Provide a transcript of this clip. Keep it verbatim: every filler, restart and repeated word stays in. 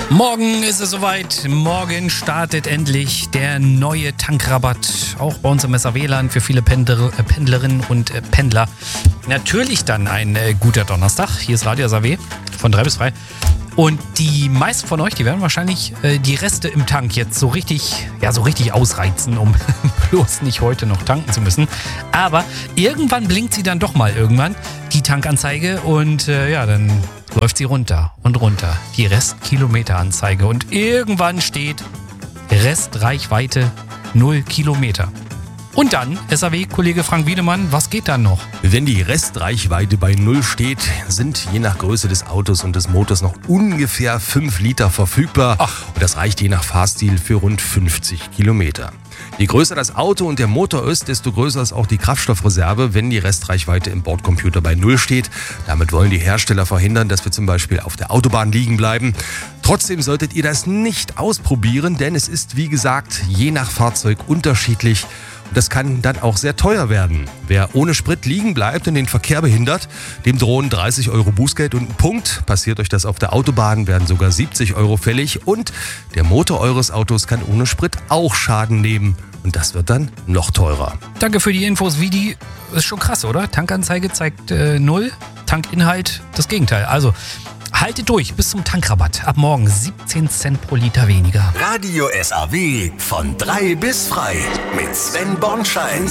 Morgen ist es soweit. Morgen startet endlich der neue Tankrabatt. Auch bei uns im S A W-Land für viele Pendler, äh, Pendlerinnen und äh, Pendler. Natürlich dann ein äh, guter Donnerstag. Hier ist Radio S A W von drei bis drei. Und die meisten von euch, die werden wahrscheinlich äh, die Reste im Tank jetzt so richtig, ja, so richtig ausreizen, um bloß nicht heute noch tanken zu müssen. Aber irgendwann blinkt sie dann doch mal irgendwann, die Tankanzeige. Und äh, ja, dann läuft sie runter und runter, die Restkilometeranzeige. Und irgendwann steht Restreichweite null Kilometer. Und dann, S A W-Kollege Frank Wiedemann, was geht dann noch? Wenn die Restreichweite bei null steht, sind je nach Größe des Autos und des Motors noch ungefähr fünf Liter verfügbar. Ach. Und das reicht je nach Fahrstil für rund fünfzig Kilometer. Je größer das Auto und der Motor ist, desto größer ist auch die Kraftstoffreserve, wenn die Restreichweite im Bordcomputer bei null steht. Damit wollen die Hersteller verhindern, dass wir zum Beispiel auf der Autobahn liegen bleiben. Trotzdem solltet ihr das nicht ausprobieren, denn es ist, wie gesagt, je nach Fahrzeug unterschiedlich. Das kann dann auch sehr teuer werden. Wer ohne Sprit liegen bleibt und den Verkehr behindert, dem drohen dreißig Euro Bußgeld und ein Punkt. Passiert euch das auf der Autobahn, werden sogar siebzig Euro fällig. Und der Motor eures Autos kann ohne Sprit auch Schaden nehmen. Und das wird dann noch teurer. Danke für die Infos, Vidi. Ist schon krass, oder? Tankanzeige zeigt äh, null, Tankinhalt das Gegenteil. Also haltet durch bis zum Tankrabatt. Ab morgen siebzehn Cent pro Liter weniger. Radio S A W von drei bis frei mit Sven Bornschein.